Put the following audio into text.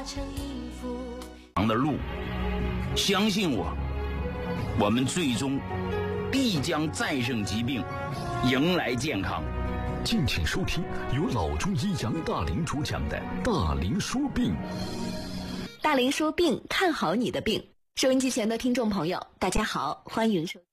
长的路，相信我，我们最终必将战胜疾病，迎来健康。 敬请收听由老中医杨大林主讲的《大林说病》。 大林说病，看好你的病。收音机前的听众朋友，大家好，欢迎收听。